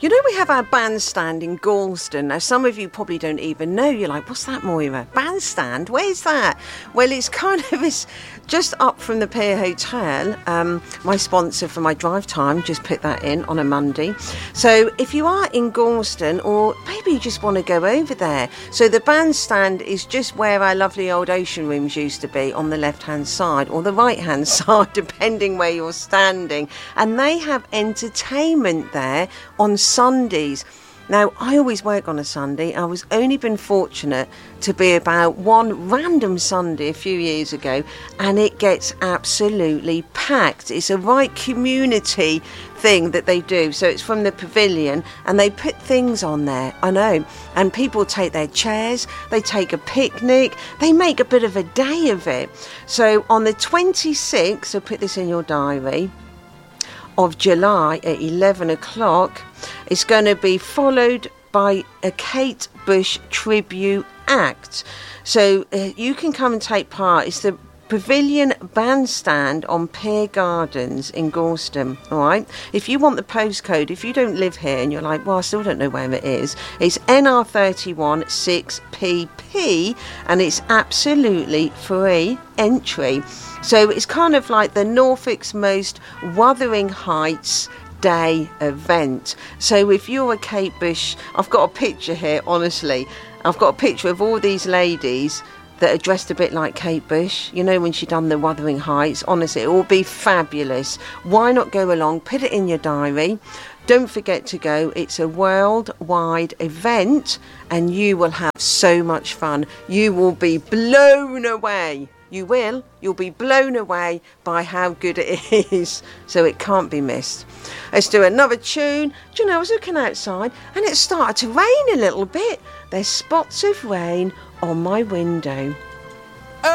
You know, we have our bandstand in Gorleston. Now, some of you probably don't even know. You're like, what's that, Moira? Bandstand? Where's that? Well, it's it's just up from the Pier Hotel. My sponsor for my drive time just put that in on a Monday. So if you are in Gorleston, or maybe you just want to go over there. So the bandstand is just where our lovely old ocean rooms used to be, on the left-hand side or the right-hand side, depending where you're standing. And they have entertainment there on Sundays. Now, I always work on a Sunday. I was only been fortunate to be about one random Sunday a few years ago, and it gets absolutely packed. It's a right community thing that they do. So it's from the pavilion, and they put things on there, I know, and people take their chairs, they take a picnic, they make a bit of a day of it. So on the 26th, so put this in your diary, of July at 11 o'clock, it's going to be followed by a Kate Bush tribute act. So you can come and take part. It's the Pavilion Bandstand on Pier Gardens in Gorleston, all right? If you want the postcode, if you don't live here and you're like, well, I still don't know where it is, it's NR31 6PP, and it's absolutely free entry. So it's kind of like the Norfolk's most Wuthering Heights Day event. So if you're a Kate Bush, I've got a picture here, honestly. I've got a picture of all these ladies that are dressed a bit like Kate Bush, you know, when she done the Wuthering Heights. Honestly, it will be fabulous. Why not go along? Put it in your diary. Don't forget to go. It's a worldwide event, and you will have so much fun. You will be blown away. You will. You'll be blown away by how good it is. So it can't be missed. Let's do another tune. Do you know, I was looking outside and it started to rain a little bit. There's spots of rain on my window.